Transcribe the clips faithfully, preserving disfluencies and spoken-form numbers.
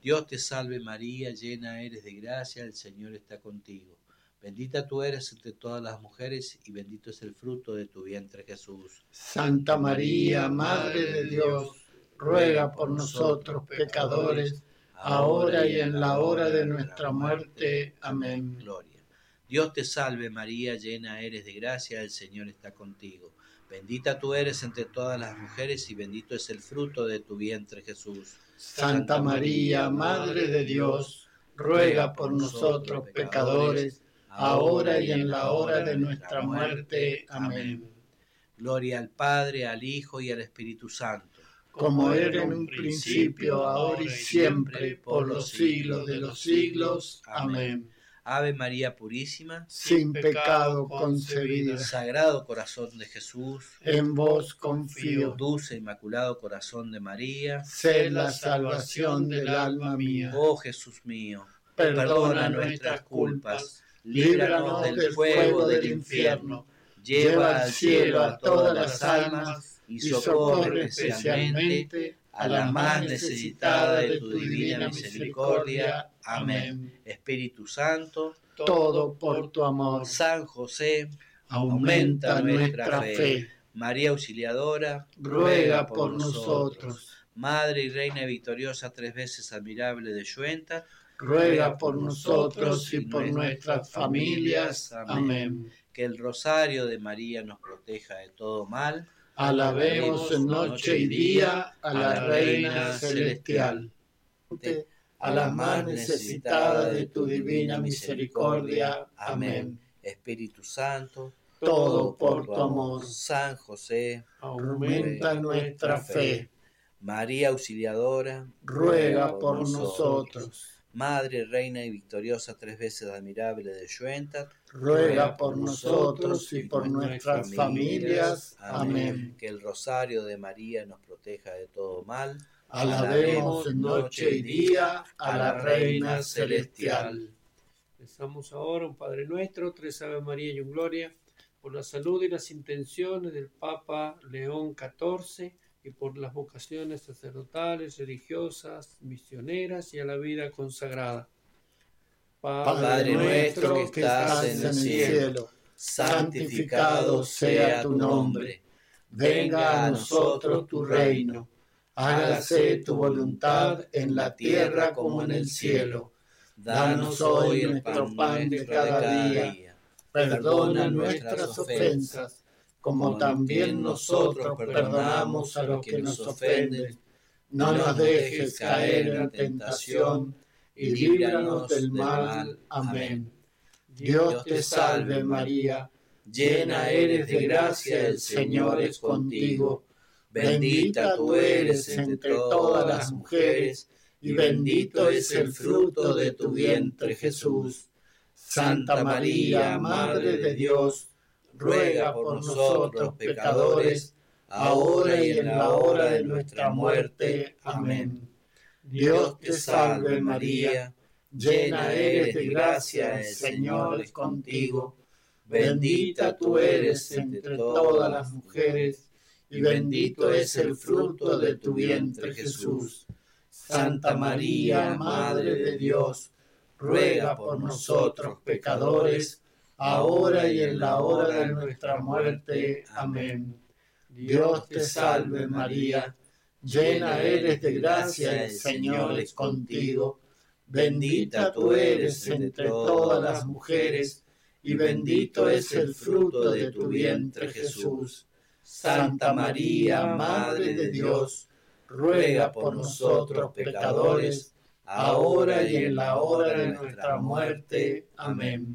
Dios te salve María, llena eres de gracia, el Señor está contigo. Bendita tú eres entre todas las mujeres y bendito es el fruto de tu vientre Jesús. Santa María, Madre de Dios, ruega por nosotros pecadores, ahora y en la hora de nuestra muerte. Amén. Gloria. Dios te salve María, llena eres de gracia, el Señor está contigo. Bendita tú eres entre todas las mujeres y bendito es el fruto de tu vientre Jesús. Santa María, Madre de Dios, ruega por nosotros pecadores, ahora y en la hora de nuestra muerte. Amén. Gloria al Padre, al Hijo y al Espíritu Santo. Como era en un principio, ahora y siempre, por los siglos de los siglos. Amén. Ave María Purísima, sin pecado concebida. Sagrado Corazón de Jesús, en vos confío. Dulce Inmaculado Corazón de María, sé la salvación del alma mía. Oh Jesús mío, perdona, perdona nuestras culpas, líbranos del fuego del infierno, lleva al cielo a todas las almas y socorre especialmente a la más necesitada de tu divina misericordia. Amén. Espíritu Santo, todo por tu amor. San José, aumenta nuestra fe. María Auxiliadora, ruega por nosotros. Madre y Reina victoriosa, tres veces admirable de Lluenta, ruega por nosotros y por nuestras familias. Amén. Que el rosario de María nos proteja de todo mal. Alabemos en noche y día a la Reina Celestial. A la más necesitada de tu divina misericordia. Amén. Espíritu Santo, todo por tu amor. San José, aumenta nuestra fe. María Auxiliadora, ruega por nosotros. Madre, Reina y victoriosa, tres veces admirable de Lluenta, ruega por nosotros y por nuestras familias. Amén. Que el rosario de María nos proteja de todo mal. Alabemos en noche y día a la Reina Celestial. Rezamos ahora un Padre Nuestro, tres Ave María y un Gloria, por la salud y las intenciones del Papa León catorce y por las vocaciones sacerdotales, religiosas, misioneras y a la vida consagrada. Padre nuestro que estás en el cielo, santificado sea tu nombre. Venga a nosotros tu reino. Hágase tu voluntad en la tierra como en el cielo. Danos hoy nuestro pan de cada día. Perdona nuestras ofensas, como también nosotros perdonamos a los que nos ofenden. No nos dejes caer en la tentación y líbranos del mal. Amén. Dios te salve María, llena eres de gracia, el Señor es contigo. Bendita tú eres entre todas las mujeres, y bendito es el fruto de tu vientre Jesús. Santa María, Madre de Dios, ruega por nosotros pecadores, ahora y en la hora de nuestra muerte. Amén. Dios te salve María, llena eres de gracia, el Señor es contigo. Bendita tú eres entre todas las mujeres, y bendito es el fruto de tu vientre Jesús. Santa María, Madre de Dios, ruega por nosotros pecadores, ahora y en la hora de nuestra muerte. Amén. Dios te salve María, llena eres de gracia, el Señor es contigo. Bendita tú eres entre todas las mujeres, y bendito es el fruto de tu vientre Jesús. Santa María, Madre de Dios, ruega por nosotros pecadores, ahora y en la hora de nuestra muerte. Amén.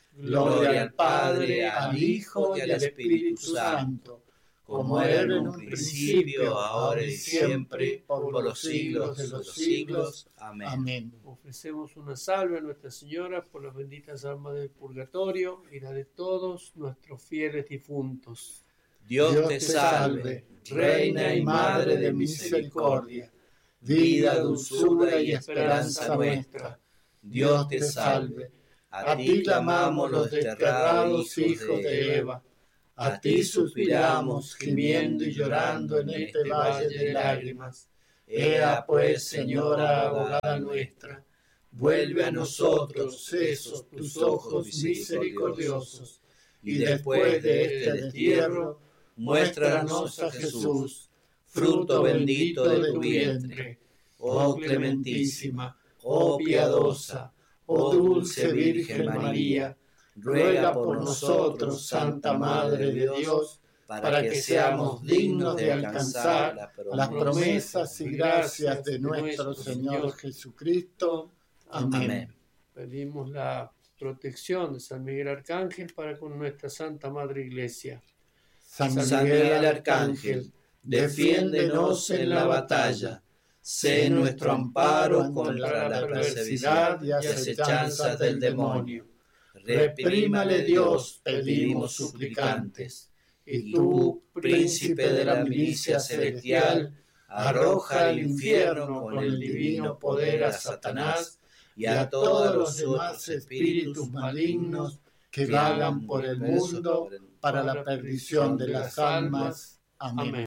Gloria al Padre, al Hijo y al Espíritu Santo, como era en un principio, ahora y siempre, por los siglos de los siglos. Amén. Amén. Ofrecemos una salve a Nuestra Señora por las benditas almas del purgatorio y la de todos nuestros fieles difuntos. Dios, Dios te salve, Reina y Madre de misericordia, vida, dulzura y esperanza nuestra. Dios te salve. A ti clamamos los desterrados hijos de Eva. A ti suspiramos, gimiendo y llorando en este valle de lágrimas. Ea pues, Señora abogada nuestra, vuelve a nosotros esos tus ojos misericordiosos, y después de este destierro, muéstranos a Jesús, fruto bendito de tu vientre. Oh clementísima, oh piadosa, oh dulce Virgen María, ruega por nosotros, Santa Madre de Dios, para que seamos dignos de alcanzar las promesas y gracias de nuestro Señor Jesucristo. Amén. Pedimos la protección de San Miguel Arcángel para con nuestra Santa Madre Iglesia. San Miguel Arcángel, defiéndenos en la batalla. Sé nuestro amparo contra la perversidad y acechanzas del demonio. Reprímale Dios, pedimos suplicantes. Y tú, príncipe de la milicia celestial, arroja al infierno con el divino poder a Satanás y a todos los demás espíritus malignos que vagan por el mundo para la perdición de las almas. Amén.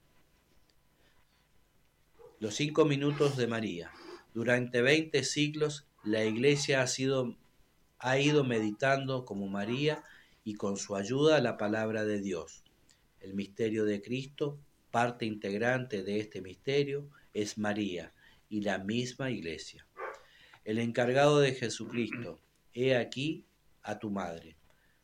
Los cinco minutos de María. Durante veinte siglos la Iglesia ha, sido, ha ido meditando como María y con su ayuda la palabra de Dios. El misterio de Cristo, parte integrante de este misterio, es María y la misma Iglesia. El encargado de Jesucristo, he aquí a tu madre.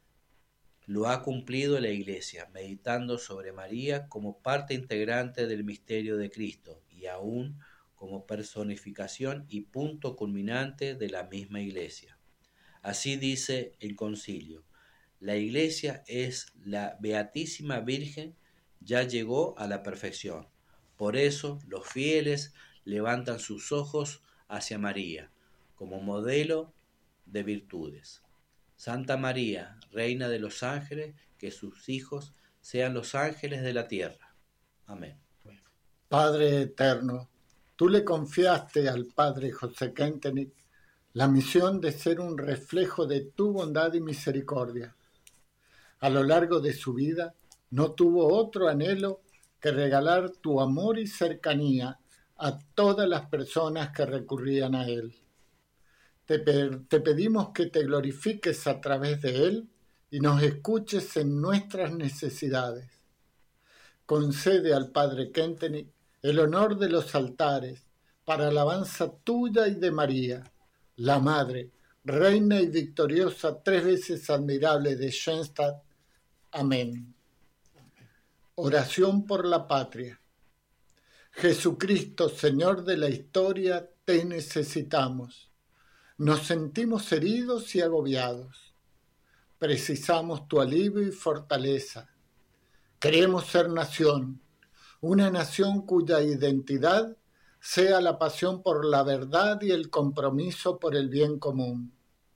Lo ha cumplido la Iglesia, meditando sobre María como parte integrante del misterio de Cristo y aún como personificación y punto culminante de la misma Iglesia. Así dice el concilio: la Iglesia es la Beatísima Virgen, ya llegó a la perfección. Por eso los fieles levantan sus ojos hacia María, como modelo de virtudes. Santa María, Reina de los ángeles, que sus hijos sean los ángeles de la tierra. Amén. Padre eterno, tú le confiaste al Padre José Kentenich la misión de ser un reflejo de tu bondad y misericordia. A lo largo de su vida no tuvo otro anhelo que regalar tu amor y cercanía a todas las personas que recurrían a él. Te, te pedimos que te glorifiques a través de él y nos escuches en nuestras necesidades. Concede al Padre Kentenich el honor de los altares para alabanza tuya y de María, la Madre, Reina y victoriosa, tres veces admirable de Schoenstatt. Amén. Oración por la patria. Jesucristo, Señor de la historia, te necesitamos. Nos sentimos heridos y agobiados. Precisamos tu alivio y fortaleza. Queremos ser nación, una nación cuya identidad sea la pasión por la verdad y el compromiso por el bien común.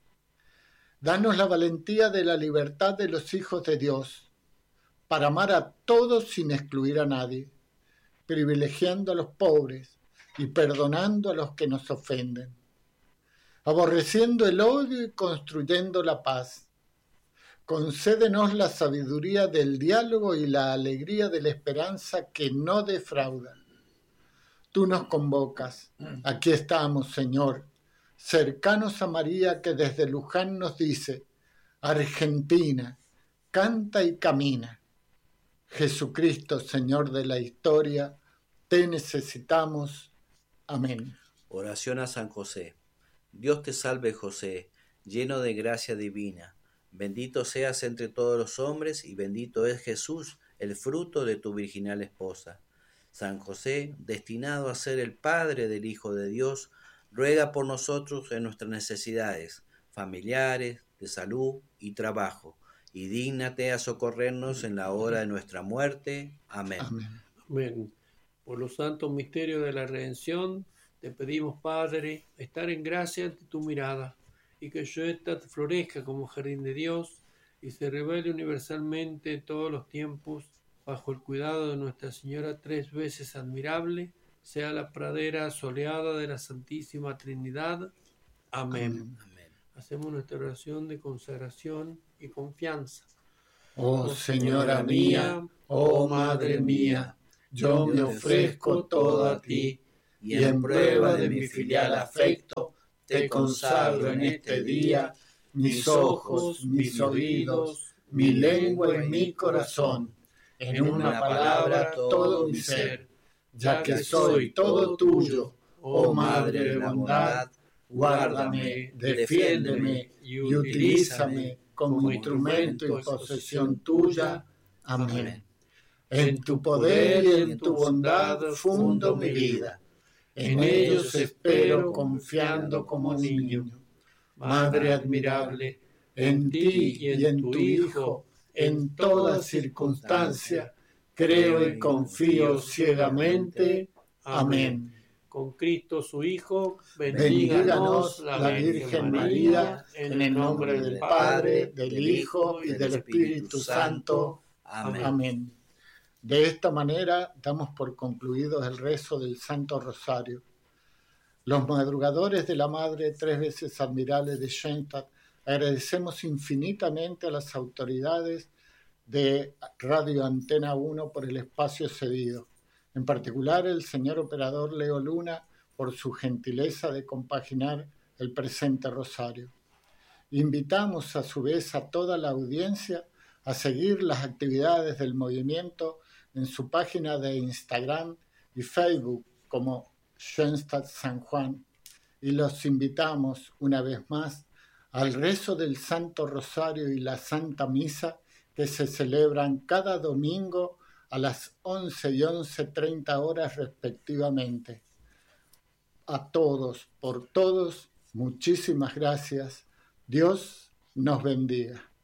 Danos la valentía de la libertad de los hijos de Dios, para amar a todos sin excluir a nadie, privilegiando a los pobres y perdonando a los que nos ofenden, aborreciendo el odio y construyendo la paz. Concédenos la sabiduría del diálogo y la alegría de la esperanza que no defrauda. Tú nos convocas. Aquí estamos, Señor, cercanos a María que desde Luján nos dice: Argentina, canta y camina. Jesucristo, Señor de la historia, te necesitamos. Amén. Oración a San José. Dios te salve, José, lleno de gracia divina. Bendito seas entre todos los hombres y bendito es Jesús, el fruto de tu virginal esposa. San José, destinado a ser el Padre del Hijo de Dios, ruega por nosotros en nuestras necesidades familiares, de salud y trabajo, y dígnate a socorrernos en la hora de nuestra muerte. Amén. Amén. Amén. Por los santos misterios de la redención, te pedimos, Padre, estar en gracia ante tu mirada, y que Schoenstatt florezca como jardín de Dios y se revele universalmente en todos los tiempos, bajo el cuidado de Nuestra Señora tres veces admirable, sea la pradera soleada de la Santísima Trinidad. Amén. Amén. Hacemos nuestra oración de consagración y confianza. Oh Señora mía, oh Madre mía, yo me ofrezco toda a ti, y en prueba de mi filial afecto, te consagro en este día mis ojos, mis oídos, mi lengua y mi corazón, en una palabra todo mi ser, ya que soy todo tuyo, oh Madre de bondad, guárdame, defiéndeme y utilízame como instrumento y posesión tuya. Amén. En tu poder y en tu bondad fundo mi vida, en ellos espero confiando como niño. Madre admirable, en ti y en tu Hijo, en toda circunstancia, creo y confío ciegamente. Amén. Con Cristo su Hijo, bendíganos la Virgen María, en el nombre del Padre, del Hijo y del Espíritu Santo. Amén. Amén. De esta manera damos por concluido el rezo del Santo Rosario. Los madrugadores de la Madre tres veces admirable de Schoenstatt agradecemos infinitamente a las autoridades de Radio Antena uno por el espacio cedido. En particular, el señor operador Leo Luna por su gentileza de compaginar el presente rosario. Invitamos a su vez a toda la audiencia a seguir las actividades del movimiento en su página de Instagram y Facebook como Schoenstatt San Juan, y los invitamos una vez más al rezo del Santo Rosario y la Santa Misa que se celebran cada domingo a las once y once treinta horas respectivamente. A todos, por todos, muchísimas gracias. Dios nos bendiga.